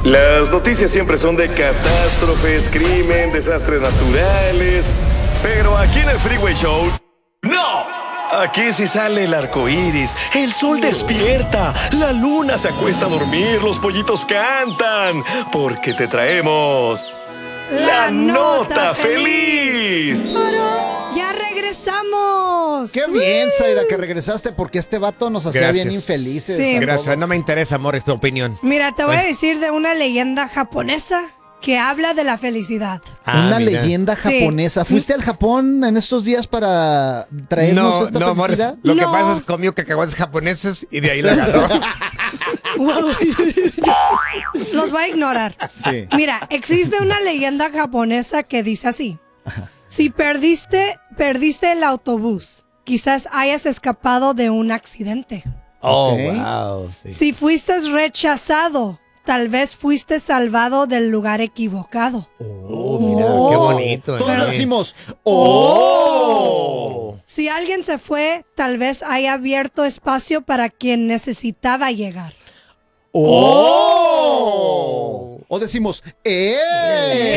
Las noticias siempre son de catástrofes, crimen, desastres naturales. Pero aquí en el Freeway Show, ¡no! Aquí sí sale el arco iris, el sol despierta, la luna se acuesta a dormir, los pollitos cantan. Porque te traemos la nota feliz. ¡Ya regresamos! Qué bien, Zaida, que regresaste porque este vato nos hacía bien infelices. Sí. Gracias, no me interesa, amor, es tu opinión. Mira, te voy a decir de una leyenda japonesa que habla de la felicidad. Una mira. leyenda japonesa. ¿Fuiste al Japón en estos días para traernos esta amor, felicidad? lo que No. pasa es que comió cacahuates japoneses y de ahí la agarró. Los voy a ignorar. Sí. Mira, existe una leyenda japonesa que dice así. Si perdiste el autobús, quizás hayas escapado de un accidente. Oh, Ok. wow. Sí. Si fuiste rechazado, tal vez fuiste salvado del lugar equivocado. Oh, mira, qué bonito. Todos ¿eh? decimos, ¡oh! Si alguien se fue, tal vez haya abierto espacio para quien necesitaba llegar. ¡Oh! O decimos, ¡eh!